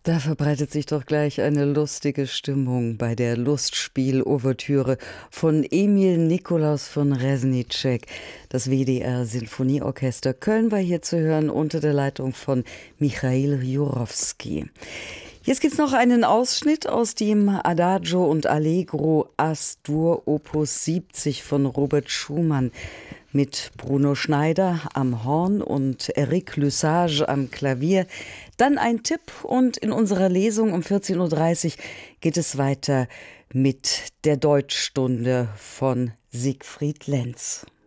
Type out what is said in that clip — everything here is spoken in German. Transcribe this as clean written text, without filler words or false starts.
Da verbreitet sich doch gleich eine lustige Stimmung bei der Lustspiel-Ouvertüre von Emil Nikolaus von Reznicek. Das WDR Sinfonieorchester Köln war hier zu hören unter der Leitung von Michail Jurowski. Jetzt gibt's noch einen Ausschnitt aus dem Adagio und Allegro As-Dur Opus 70 von Robert Schumann mit Bruno Schneider am Horn und Eric Lussage am Klavier. Dann ein Tipp und in unserer Lesung um 14.30 Uhr geht es weiter mit der Deutschstunde von Siegfried Lenz.